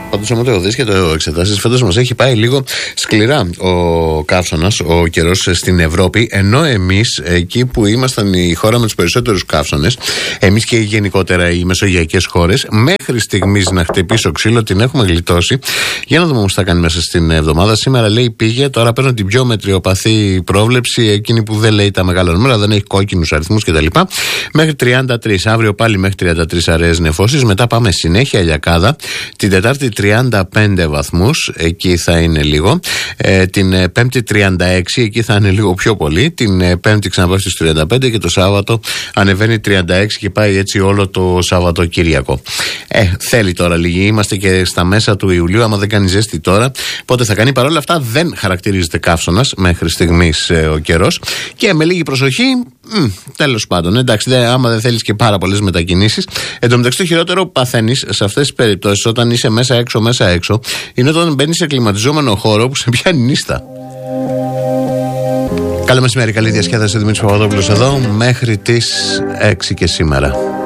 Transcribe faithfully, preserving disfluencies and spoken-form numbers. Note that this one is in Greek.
Πάντως, άμα το δεις και το εξετάσεις, φέτος μας έχει πάει λίγο σκληρά ο καύσωνας, ο καιρός στην Ευρώπη. Ενώ εμείς, εκεί που ήμασταν η χώρα με τους περισσότερους καύσωνες, εμείς και γενικότερα οι μεσογειακές χώρες, μέχρι στιγμής να χτυπήσω ξύλο την έχουμε γλιτώσει. Για να δούμε όμως τι θα κάνει μέσα στην εβδομάδα. Σήμερα λέει πήγε, τώρα παίρνω την πιο μετριοπαθή πρόβλεψη, εκείνη που δεν λέει τα μεγάλα νούμερα, δεν έχει κόκκινους αριθμούς κτλ. Μέχρι τριάντα τρία. Αύριο πάλι μέχρι τριάντα τρία αραιές νεφώσεις. Μετά πάμε συνέχεια Λιακάδα. Την Τετάρτη τριάντα πέντε βαθμούς, εκεί θα είναι λίγο. Ε, την Πέμπτη τριάντα έξι, εκεί θα είναι λίγο πιο πολύ. Την ε, Πέμπτη ξαναπάει στους τριάντα πέντε και το Σάββατο ανεβαίνει τριάντα έξι και πάει έτσι όλο το Σαββατοκύριακο. Ε, θέλει τώρα λίγη. Είμαστε και στα μέσα του Ιουλίου. Άμα δεν κάνει ζέστη τώρα, πότε θα κάνει. Παρ' όλα αυτά δεν χαρακτηρίζεται καύσωνας μέχρι στιγμής ε, ο καιρός. Και με λίγη προσοχή, τέλος πάντων. Εντάξει, δε, άμα δεν θέλεις και πάρα πολλές μετακινήσεις. Εν τω μεταξύ, το χειρότερο που παθαίνεις σε αυτές τις περιπτώσεις, όταν είσαι μέσα έξω, μέσα έξω, είναι όταν μπαίνεις σε κλιματιζόμενο χώρο που σε πιάνει νύστα. Καλό μεσημέρι, καλή διασκέδαση. Δημήτρης Παπαδόπουλος εδώ μέχρι τις έξι και σήμερα.